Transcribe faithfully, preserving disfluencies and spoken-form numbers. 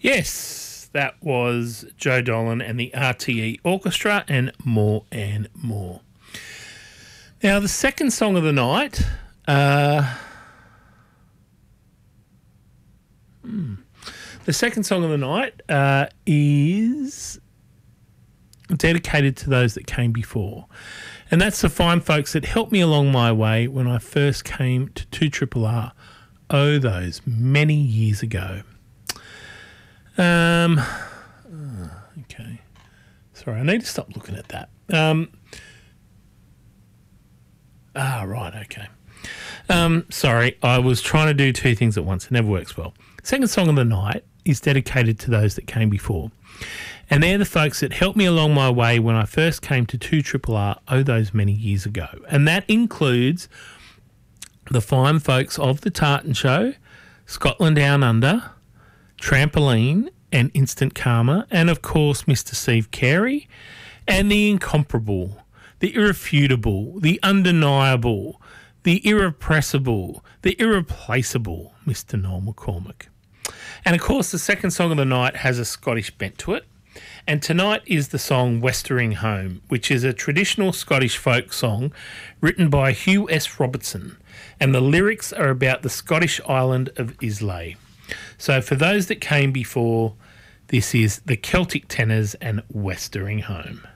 Yes, that was Joe Dolan and the R T E Orchestra and More and More. Now, the second song of the night, uh, hmm, the second song of the night uh, is dedicated to those that came before. And that's the fine folks that helped me along my way when I first came to two R R R, oh, those many years ago. Um, oh, okay. Sorry, I need to stop looking at that. Um, ah, right, okay. Um, sorry, I was trying to do two things at once. It never works well. Second song of the night is dedicated to those that came before. And they're the folks that helped me along my way when I first came to two R R R, oh, those many years ago. And that includes the fine folks of The Tartan Show, Scotland Down Under, Trampoline and Instant Karma, and of course Mister Steve Carey, and the incomparable, the irrefutable, the undeniable, the irrepressible, the irreplaceable Mister Noel McCormick. And of course the second song of the night has a Scottish bent to it, and tonight is the song Westering Home, which is a traditional Scottish folk song written by Hugh S. Robertson, and the lyrics are about the Scottish island of Islay. So for those that came before, this is the Celtic Tenors and Westering Home.